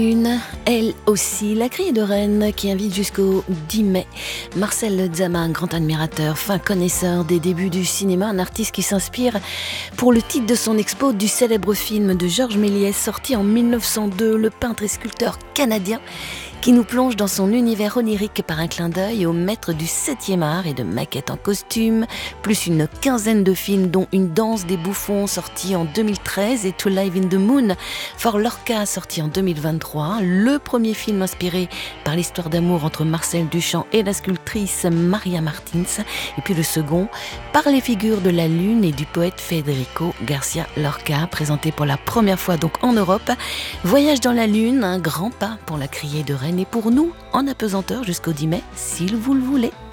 Une, elle aussi, la criée de Rennes qui invite jusqu'au 10 mai. Marcel Dzama, un grand admirateur, fin connaisseur des débuts du cinéma, un artiste qui s'inspire pour le titre de son expo du célèbre film de Georges Méliès sorti en 1902, le peintre et sculpteur canadien qui nous plonge dans son univers onirique par un clin d'œil au maître du 7e art et de maquettes en costume, plus une quinzaine de films dont Une danse des bouffons sorti en 2013 et To Live in the Moon for Lorca sorti en 2023, le premier film inspiré par l'histoire d'amour entre Marcel Duchamp et la sculptrice Maria Martins, et puis le second par les figures de la Lune et du poète Federico Garcia Lorca, présenté pour la première fois donc en Europe. Voyage dans la Lune, un grand pas pour la criée de Rennes et pour nous en apesanteur jusqu'au 10 mai, si vous le voulez.